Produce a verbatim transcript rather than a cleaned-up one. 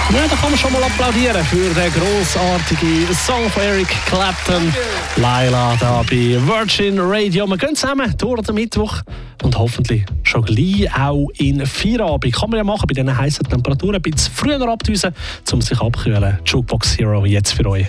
Ja, da kann man schon mal applaudieren für den grossartigen Song von Eric Clapton. Laila da bei Virgin Radio. Wir gehen zusammen durch den Mittwoch und hoffentlich schon gleich auch in Feierabend. Kann man ja machen bei diesen heißen Temperaturen. Ein bisschen früher abdüsen, um sich abzukühlen. Jukebox Hero jetzt für euch.